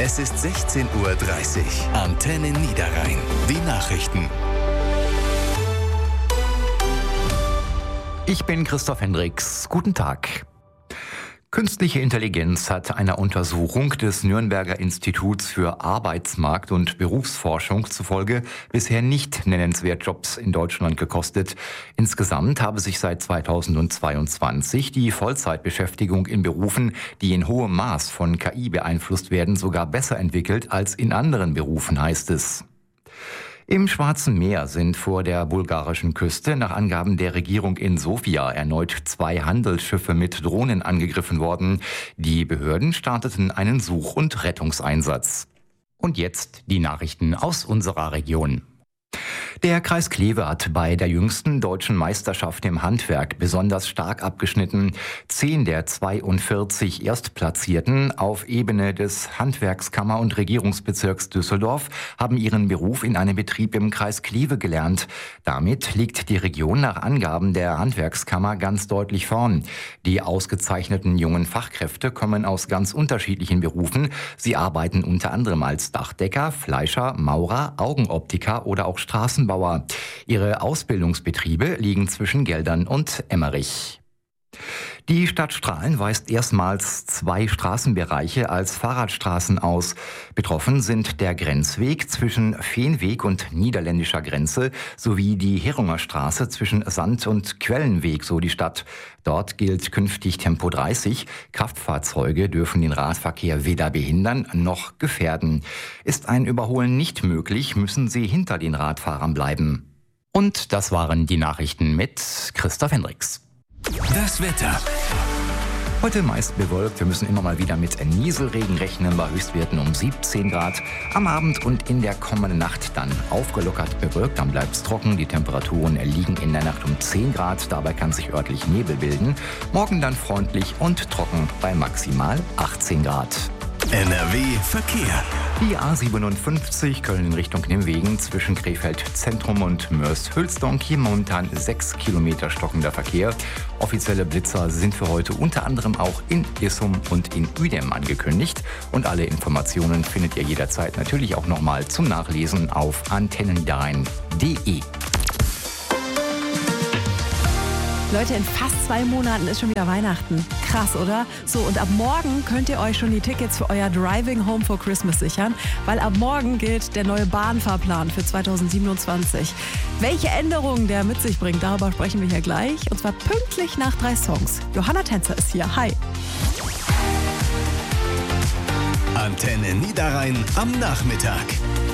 Es ist 16:30 Uhr. Antenne Niederrhein. Die Nachrichten. Ich bin Christoph Hendricks. Guten Tag. Künstliche Intelligenz hat einer Untersuchung des Nürnberger Instituts für Arbeitsmarkt- und Berufsforschung zufolge bisher nicht nennenswert Jobs in Deutschland gekostet. Insgesamt habe sich seit 2022 die Vollzeitbeschäftigung in Berufen, die in hohem Maß von KI beeinflusst werden, sogar besser entwickelt als in anderen Berufen, heißt es. Im Schwarzen Meer sind vor der bulgarischen Küste nach Angaben der Regierung in Sofia erneut 2 Handelsschiffe mit Drohnen angegriffen worden. Die Behörden starteten einen Such- und Rettungseinsatz. Und jetzt die Nachrichten aus unserer Region. Der Kreis Kleve hat bei der jüngsten deutschen Meisterschaft im Handwerk besonders stark abgeschnitten. 10 der 42 Erstplatzierten auf Ebene des Handwerkskammer- und Regierungsbezirks Düsseldorf haben ihren Beruf in einem Betrieb im Kreis Kleve gelernt. Damit liegt die Region nach Angaben der Handwerkskammer ganz deutlich vorn. Die ausgezeichneten jungen Fachkräfte kommen aus ganz unterschiedlichen Berufen. Sie arbeiten unter anderem als Dachdecker, Fleischer, Maurer, Augenoptiker oder auch Straßenbauer. Ihre Ausbildungsbetriebe liegen zwischen Geldern und Emmerich. Die Stadt Strahlen weist erstmals 2 Straßenbereiche als Fahrradstraßen aus. Betroffen sind der Grenzweg zwischen Feenweg und niederländischer Grenze sowie die Herunger Straße zwischen Sand- und Quellenweg, so die Stadt. Dort gilt künftig Tempo 30. Kraftfahrzeuge dürfen den Radverkehr weder behindern noch gefährden. Ist ein Überholen nicht möglich, müssen sie hinter den Radfahrern bleiben. Und das waren die Nachrichten mit Christoph Hendricks. Das Wetter. Heute meist bewölkt. Wir müssen immer mal wieder mit Nieselregen rechnen bei Höchstwerten um 17 Grad. Am Abend und in der kommenden Nacht dann aufgelockert bewölkt. Dann bleibt es trocken. Die Temperaturen liegen in der Nacht um 10 Grad. Dabei kann sich örtlich Nebel bilden. Morgen dann freundlich und trocken bei maximal 18 Grad. NRW Verkehr. Die A57 Köln in Richtung Nimwegen zwischen Krefeld Zentrum und Mörs-Hülsdonk. Hier momentan 6 Kilometer stockender Verkehr. Offizielle Blitzer sind für heute unter anderem auch in Issum und in Uedem angekündigt. Und alle Informationen findet ihr jederzeit natürlich auch nochmal zum Nachlesen auf antennenniederrhein.de. Leute, in fast 2 Monaten ist schon wieder Weihnachten. Krass, oder? So, und ab morgen könnt ihr euch schon die Tickets für euer Driving Home for Christmas sichern, weil ab morgen gilt der neue Bahnfahrplan für 2027. Welche Änderungen der mit sich bringt, darüber sprechen wir hier gleich. Und zwar pünktlich nach 3 Songs. Johanna Tänzer ist hier. Hi. Antenne Niederrhein am Nachmittag.